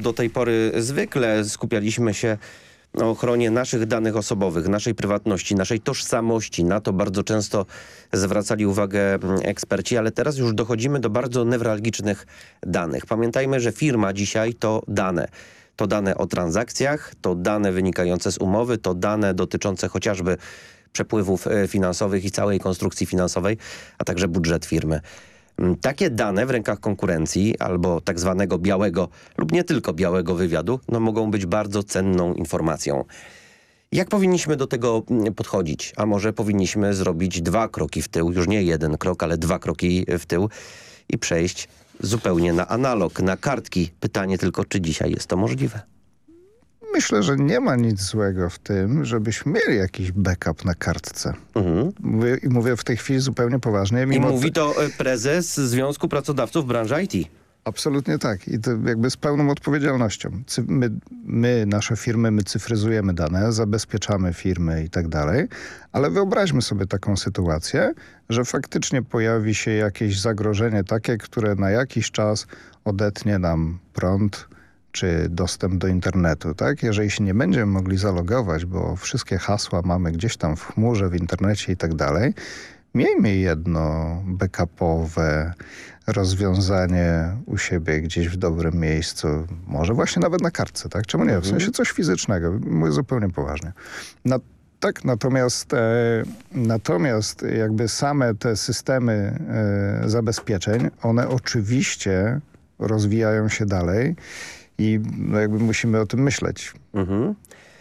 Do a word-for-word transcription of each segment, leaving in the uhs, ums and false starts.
do tej pory zwykle skupialiśmy się na ochronie naszych danych osobowych, naszej prywatności, naszej tożsamości. Na to bardzo często zwracali uwagę eksperci, ale teraz już dochodzimy do bardzo newralgicznych danych. Pamiętajmy, że firma dzisiaj to dane. To dane o transakcjach, to dane wynikające z umowy, to dane dotyczące chociażby przepływów finansowych i całej konstrukcji finansowej, a także budżet firmy. Takie dane w rękach konkurencji albo tak zwanego białego lub nie tylko białego wywiadu no mogą być bardzo cenną informacją. Jak powinniśmy do tego podchodzić? A może powinniśmy zrobić dwa kroki w tył, już nie jeden krok, ale dwa kroki w tył i przejść zupełnie na analog, na kartki. Pytanie tylko, czy dzisiaj jest to możliwe? Myślę, że nie ma nic złego w tym, żebyśmy mieli jakiś backup na kartce. Mhm. Mówię, I mówię w tej chwili zupełnie poważnie. I mówi to prezes Związku Pracodawców Branży I T. Absolutnie tak. I to jakby z pełną odpowiedzialnością. My, my, nasze firmy, my cyfryzujemy dane, zabezpieczamy firmy i tak dalej, ale wyobraźmy sobie taką sytuację, że faktycznie pojawi się jakieś zagrożenie takie, które na jakiś czas odetnie nam prąd, czy dostęp do internetu, tak? Jeżeli się nie będziemy mogli zalogować, bo wszystkie hasła mamy gdzieś tam w chmurze, w internecie i tak dalej, miejmy jedno backupowe rozwiązanie u siebie gdzieś w dobrym miejscu, może właśnie nawet na kartce, tak? Czemu nie? W sensie coś fizycznego, mówię zupełnie poważnie. Na Tak, natomiast, e, natomiast jakby same te systemy e, zabezpieczeń, one oczywiście rozwijają się dalej i no jakby musimy o tym myśleć. Mhm.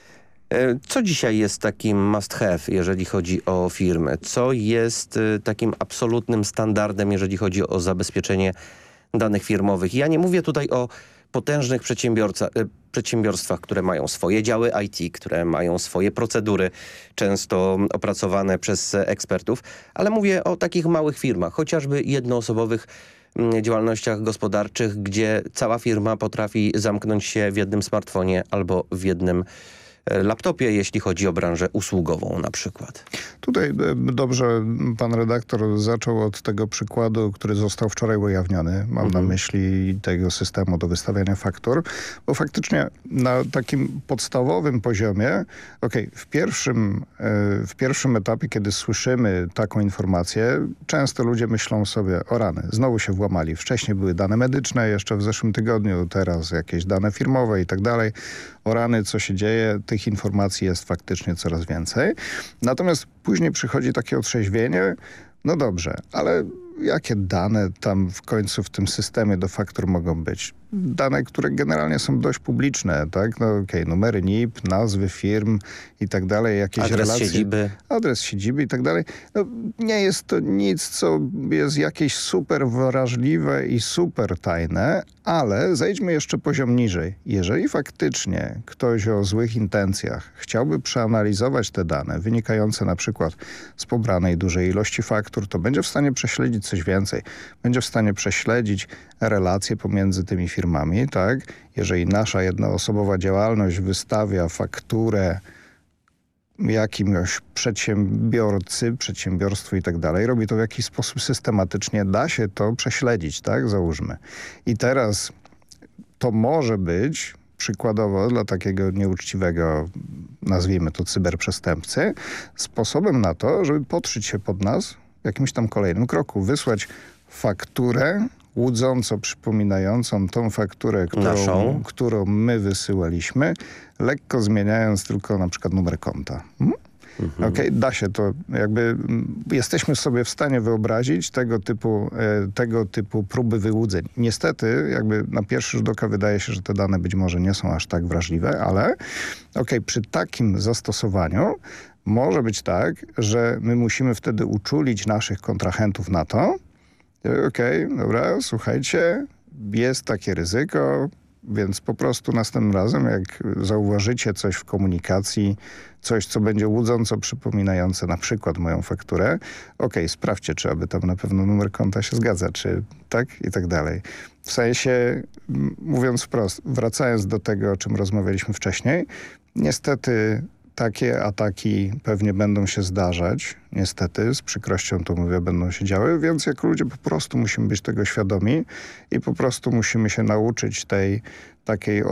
Co dzisiaj jest takim must have, jeżeli chodzi o firmy? Co jest takim absolutnym standardem, jeżeli chodzi o zabezpieczenie danych firmowych? Ja nie mówię tutaj o potężnych przedsiębiorstwach, które mają swoje działy I T, które mają swoje procedury, często opracowane przez ekspertów, ale mówię o takich małych firmach, chociażby jednoosobowych działalnościach gospodarczych, gdzie cała firma potrafi zamknąć się w jednym smartfonie albo w jednym laptopie, jeśli chodzi o branżę usługową na przykład. Tutaj dobrze pan redaktor zaczął od tego przykładu, który został wczoraj ujawniony. Mam mhm. na myśli tego systemu do wystawiania faktur, bo faktycznie na takim podstawowym poziomie, okej, w pierwszym, w pierwszym etapie, kiedy słyszymy taką informację, często ludzie myślą sobie, o rany, znowu się włamali. Wcześniej były dane medyczne, jeszcze w zeszłym tygodniu, teraz jakieś dane firmowe i tak dalej. O rany, co się dzieje, tych informacji jest faktycznie coraz więcej. Natomiast później przychodzi takie otrzeźwienie, no dobrze, ale jakie dane tam w końcu w tym systemie do faktur mogą być? Dane, które generalnie są dość publiczne, tak? No okej, okay, numery N I P, nazwy firm i tak dalej, jakieś adres relacje. Siedziby. Adres siedziby i tak dalej. No, nie jest to nic, co jest jakieś super wrażliwe i super tajne, ale zejdźmy jeszcze poziom niżej. Jeżeli faktycznie ktoś o złych intencjach chciałby przeanalizować te dane wynikające na przykład z pobranej dużej ilości faktur, to będzie w stanie prześledzić coś więcej. Będzie w stanie prześledzić relacje pomiędzy tymi firmami, tak? Jeżeli nasza jednoosobowa działalność wystawia fakturę jakiemuś przedsiębiorcy, przedsiębiorstwu i tak dalej, robi to w jakiś sposób systematycznie, da się to prześledzić, tak? Załóżmy. I teraz to może być przykładowo dla takiego nieuczciwego, nazwijmy to cyberprzestępcy, sposobem na to, żeby podszyć się pod nas w jakimś tam kolejnym kroku, wysłać fakturę łudząco przypominającą tą fakturę, którą, którą my wysyłaliśmy, lekko zmieniając tylko na przykład numer konta. Hmm? Mhm. Okej, okay, da się to. Jakby jesteśmy sobie w stanie wyobrazić tego typu, e, tego typu próby wyłudzeń. Niestety, jakby na pierwszy rzut oka wydaje się, że te dane być może nie są aż tak wrażliwe, ale okej, okay, przy takim zastosowaniu może być tak, że my musimy wtedy uczulić naszych kontrahentów na to, okej, okay, dobra, słuchajcie, jest takie ryzyko, więc po prostu następnym razem, jak zauważycie coś w komunikacji, coś, co będzie łudząco przypominające na przykład moją fakturę, okej, okay, sprawdźcie, czy aby tam na pewno numer konta się zgadza, czy tak i tak dalej. W sensie, mówiąc wprost, wracając do tego, o czym rozmawialiśmy wcześniej, niestety takie ataki pewnie będą się zdarzać, niestety, z przykrością to mówię, będą się działy, więc jako ludzie po prostu musimy być tego świadomi i po prostu musimy się nauczyć tej takiej